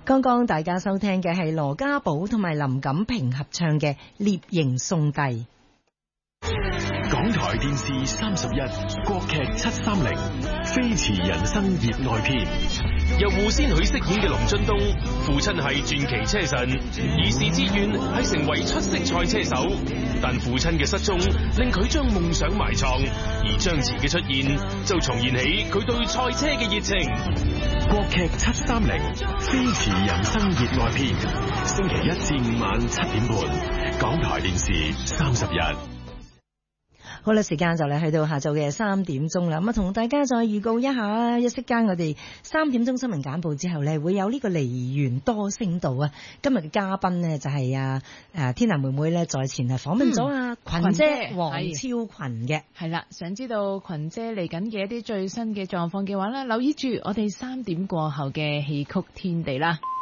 剛剛大家收聽嘅係羅家寶同埋林錦平合唱嘅《獵營送弟》。 港台電視31國劇730飛馳人生熱愛篇， 由胡先煦飾演嘅龍津東，父親係傳奇車神，兒時志願係成為出色賽車手，但父親嘅失蹤令佢將夢想埋藏，而張弛嘅出現就重燃起佢對賽車嘅熱情。 國劇730飛馳人生熱愛篇，星期1至5晚7點半，港台電視31。 好啦，時間就嚟去到下晝嘅3點鐘啦。咁啊，同大家再預告一下，一息間我哋3點鐘新聞簡報之後呢，會有呢個梨園多聲道啊。今日嘅嘉賓呢，就係天娜妹妹呢，在前係訪問咗群姐黃超群嘅。 係啦，想知道群姐嚟緊嘅一啲最新嘅狀況嘅話呢，留意住我哋3點過後嘅戲曲天地啦。